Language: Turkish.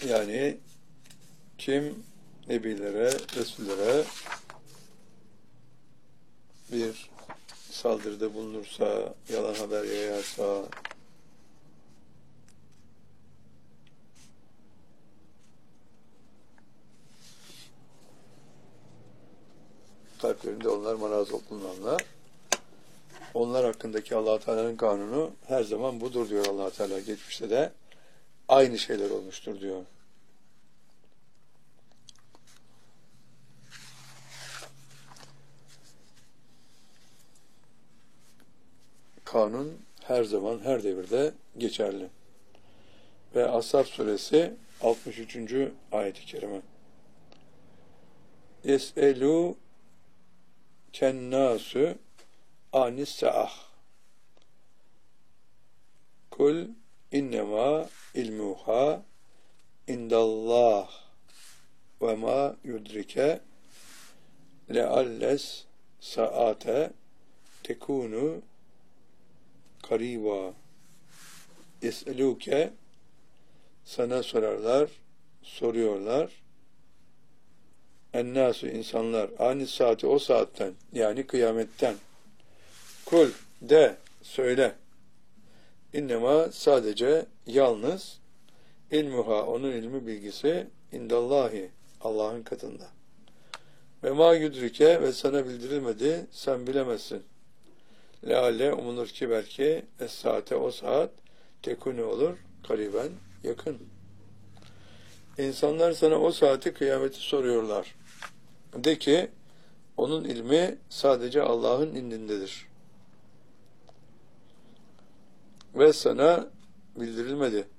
Yani kim nebilere, resullere bir saldırıda bulunursa, yalan haber yayarsa, kalplerinde onlar maraz bulunanlar, onlar hakkındaki Allah Teala'nın kanunu her zaman budur diyor Allah Teala. Geçmişte de aynı şeyler olmuştur diyor. Kanun her zaman, her devirde geçerli. Ve Ashab suresi 63. ayet-i kerime. Yes'elû kennâsü anis-sa'ah. Kul innemâ ilmuha indallah ve ma yudrike lealles saate tekunu kariba. Yes'elûke, sana sorarlar, soruyorlar. Ennâsü, insanlar, anis saati, o saatten, yani kıyametten. Kul, de, söyle. İnnemâ, sadece, yalnız, ilmuha, onun ilmi bilgisi, indallahi, Allah'ın katında. Ve ma yudrike, ve sana bildirilmedi, sen bilemezsin. Leale, umulur ki belki, es-saate, o saat, tekuni olur, kariben, yakın. İnsanlar sana o saati, kıyameti soruyorlar. De ki, onun ilmi sadece Allah'ın indindedir. Ve sana bildirilmedi.